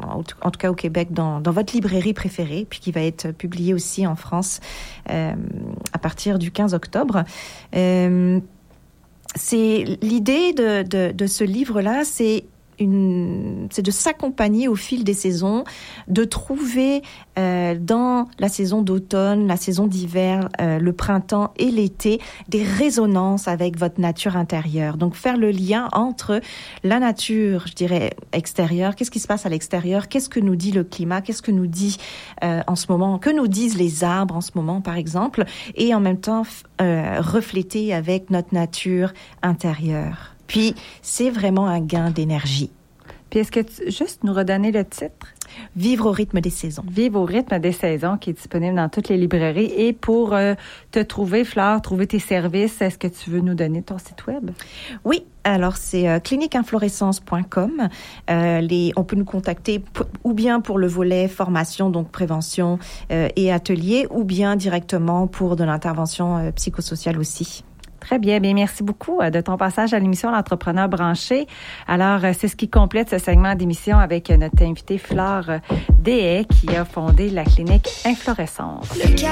en tout cas au Québec, dans votre librairie préférée, puis qui va être publié aussi en France à partir du 15 octobre. C'est l'idée de ce livre-là, c'est de s'accompagner au fil des saisons, de trouver dans la saison d'automne, la saison d'hiver, le printemps et l'été, des résonances avec votre nature intérieure. Donc faire le lien entre la nature, je dirais, extérieure, qu'est-ce qui se passe à l'extérieur, qu'est-ce que nous dit le climat, qu'est-ce que nous dit en ce moment, que nous disent les arbres en ce moment par exemple, et en même temps refléter avec notre nature intérieure. Puis, c'est vraiment un gain d'énergie. Puis, est-ce que tu juste nous redonner le titre? Vivre au rythme des saisons. Vivre au rythme des saisons, qui est disponible dans toutes les librairies. Et pour te trouver, Fleur, trouver tes services, est-ce que tu veux nous donner ton site web? Oui, alors c'est cliniqueinflorescence.com. On peut nous contacter ou bien pour le volet formation, donc prévention et atelier, ou bien directement pour de l'intervention psychosociale aussi. Très bien. Bien, merci beaucoup de ton passage à l'émission L'Entrepreneur branché. Alors, c'est ce qui complète ce segment d'émission avec notre invitée Fleur Deshaies qui a fondé la clinique Inflorescence.